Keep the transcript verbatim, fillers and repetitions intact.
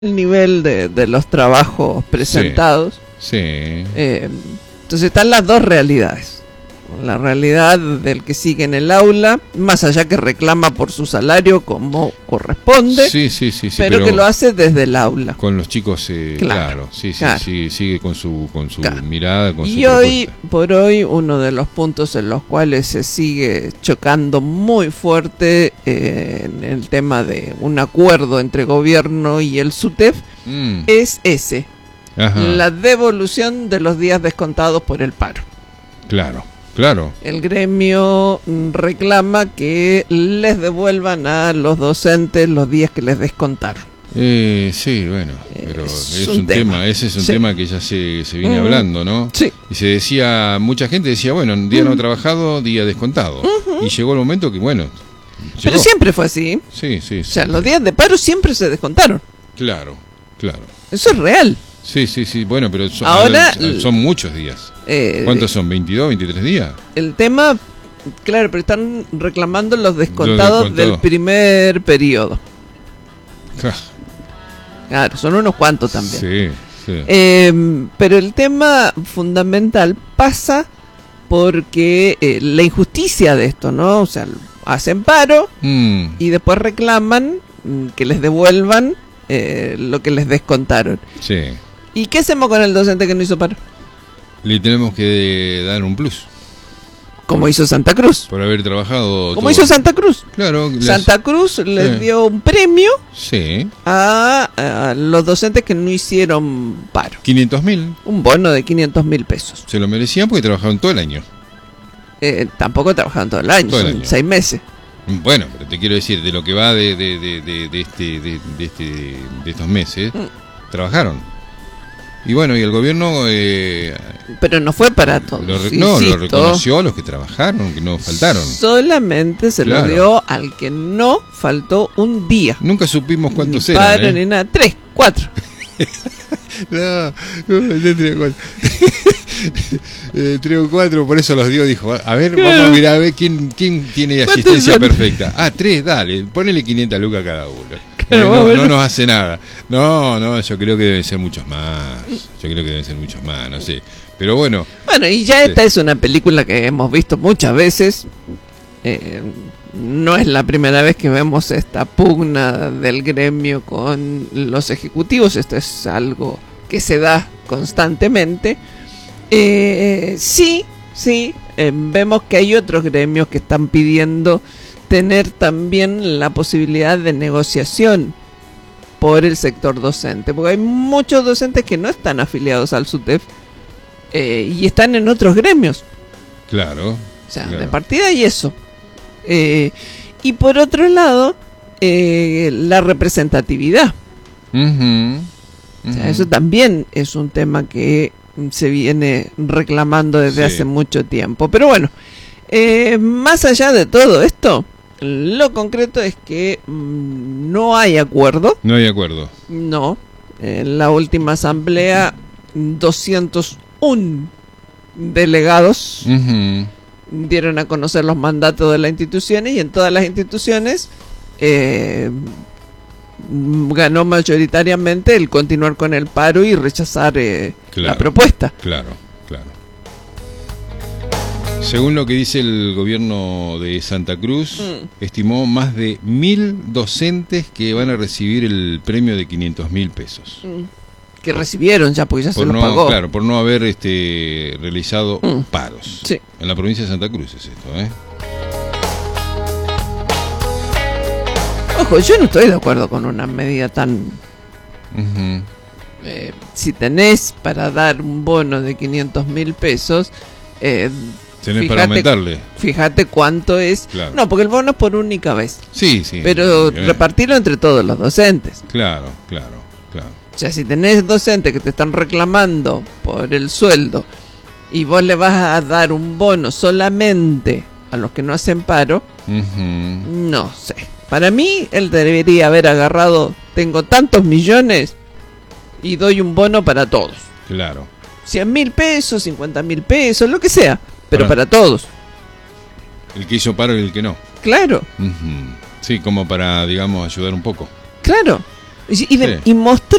el nivel de, de los trabajos presentados. Sí. sí. Eh, entonces están las dos realidades. La realidad del que sigue en el aula, más allá que reclama por su salario como corresponde, Sí, sí, sí, sí, pero, pero que lo hace desde el aula. con los chicos, eh, Claro, claro, sí, sí, claro. sí, sigue con su, con su Claro. mirada, con su Y hoy, propuesta. por hoy, uno de los puntos en los cuales se sigue chocando muy fuerte eh, en el tema de un acuerdo entre gobierno y el SUTEF Mm, es ese, ajá, la devolución de los días descontados por el paro. claro, claro. El gremio mm, reclama que les devuelvan a los docentes los días que les descontaron. Eh, sí, bueno, pero Es es, un un tema. tema, ese es un Sí. tema que ya se, se viene Mm. hablando, ¿no? Sí. Y se decía, mucha gente decía, bueno, día no trabajado, día descontado. Y llegó el momento que, bueno, Pero llegó. siempre fue así. Sí, sí, O sí. sea, los días de paro siempre se descontaron. Claro, claro. Eso es real. Sí, sí, sí, bueno, pero son, Ahora- son muchos días. Eh, ¿Cuántos son? ¿veintidós, veintitrés días? El tema, claro, pero están reclamando los descontados, descontados. del primer periodo. Ja, Claro, son unos cuantos también. Sí, sí. Eh, pero el tema fundamental pasa porque eh, la injusticia de esto, ¿no? O sea, hacen paro Mm, y después reclaman mm, que les devuelvan eh, lo que les descontaron. sí. ¿Y qué hacemos con el docente que no hizo paro? Le tenemos que dar un plus Como hizo Santa Cruz. por haber trabajado. Como todo. hizo Santa Cruz. Claro. las- Santa Cruz les Sí. dio un premio Sí. a, a los docentes que no hicieron paro. quinientos mil. Un bono de quinientos mil pesos. Se lo merecían porque trabajaron todo el año. Eh, tampoco trabajaban todo el año, Todo el son año. seis meses. Bueno, pero te quiero decir, de lo que va de, de, de, de, de este, de, de este, de estos meses, Mm. trabajaron. Y bueno, y el gobierno eh, Pero no fue para todos. lo, re- no, lo insisto. reconoció a los que trabajaron, que no faltaron. Solamente se Claro. lo dio al que no faltó un día. Nunca supimos Ni cuántos paro eran. ni ¿eh? nada. Tres, cuatro. No, no, no, tres o cuatro. Eh, tres o cuatro, por eso los dio, dijo, a ver, vamos a mirar a ver quién, quién tiene ¿Cuántos asistencia son? perfecta. Ah, tres, dale, ponele quinientas lucas a cada uno. Claro, Eh, vamos a no, ver. no nos hace nada. No, no, yo creo que deben ser muchos más. Yo creo que deben ser muchos más, no sé. Pero bueno, Bueno, y ya Sí. esta es una película que hemos visto muchas veces. Eh, no es la primera vez que vemos esta pugna del gremio con los ejecutivos. Esto es algo que se da constantemente. Eh, sí, sí, eh, vemos que hay otros gremios que están pidiendo tener también la posibilidad de negociación por el sector docente, porque hay muchos docentes que no están afiliados al SUTEF eh, y están en otros gremios. claro. O sea, claro. de partida y eso. Eh, y por otro lado, eh, la representatividad. Ujú, O sea, ujú. eso también es un tema que se viene reclamando desde Sí. hace mucho tiempo. Pero bueno, eh, más allá de todo esto, lo concreto es que mm, no hay acuerdo. No hay acuerdo. No. En la última asamblea, doscientos uno delegados Ujú. dieron a conocer los mandatos de las instituciones y en todas las instituciones eh, mm, ganó mayoritariamente el continuar con el paro y rechazar eh, Claro. la propuesta. Claro, claro. Según lo que dice el gobierno de Santa Cruz, Mm. estimó más de mil docentes que van a recibir el premio de quinientos mil pesos. Que recibieron ya, porque ya se Por los no, pagó. claro, por no haber este realizado Mm. paros. Sí. En la provincia de Santa Cruz es esto, ¿eh? Ojo, yo no estoy de acuerdo con una medida tan... Ujú. eh, si tenés para dar un bono de quinientos mil pesos, eh, Tenés para aumentarle. fíjate cuánto es. Claro. No, porque el bono es por única vez. Sí, sí. Pero Eh, repartirlo entre todos los docentes. Claro, claro, claro. O sea, si tenés docentes que te están reclamando por el sueldo y vos le vas a dar un bono solamente a los que no hacen paro, Ujú. no sé. Para mí, él debería haber agarrado, tengo tantos millones y doy un bono para todos. Claro. cien mil pesos, cincuenta mil pesos, lo que sea, pero Para- para todos. El que hizo paro y el que no. Claro, Ujú. Sí, como para, digamos, ayudar un poco. claro. Y, y, de- Sí. y mostré